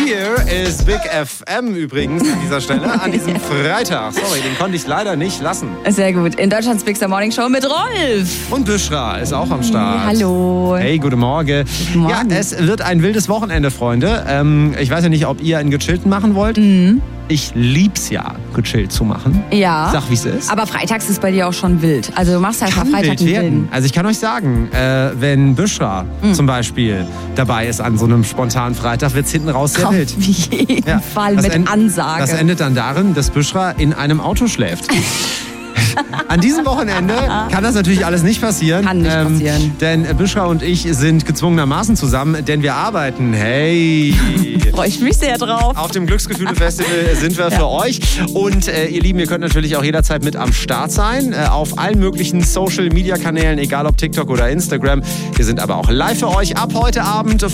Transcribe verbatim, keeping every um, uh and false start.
Hier ist Big F M übrigens an dieser Stelle, an diesem Freitag. Sorry, den konnte ich leider nicht lassen. Sehr gut. In Deutschlands Big Star Morning Show mit Rolf. Und Büschra ist auch am Start. Hallo. Hey, guten Morgen. Guten Morgen. Ja, es wird ein wildes Wochenende, Freunde. Ähm, ich weiß ja nicht, ob ihr einen gechillten machen wollt. Mhm. Ich lieb's ja, gechillt zu machen. Ja. Sag, wie es ist. Aber freitags ist bei dir auch schon wild. Also du machst halt Kann Freitag wild einen werden. wilden. Also ich kann euch sagen, äh, wenn Büschra Mhm. zum Beispiel dabei ist an so einem spontanen Freitag, wird's hinten raus sehr Auf wild. jeden Ja, Fall das mit end- Ansage. Das endet dann darin, dass Büschra in einem Auto schläft. An diesem Wochenende kann das natürlich alles nicht passieren. Kann nicht passieren. Denn Büschra und ich sind gezwungenermaßen zusammen, denn wir arbeiten. Hey! Freue ich mich sehr drauf. Auf dem Glücksgefühle-Festival sind wir für euch. Und äh, ihr Lieben, ihr könnt natürlich auch jederzeit mit am Start sein. Äh, auf allen möglichen Social-Media-Kanälen, egal ob TikTok oder Instagram. Wir sind aber auch live für euch ab heute Abend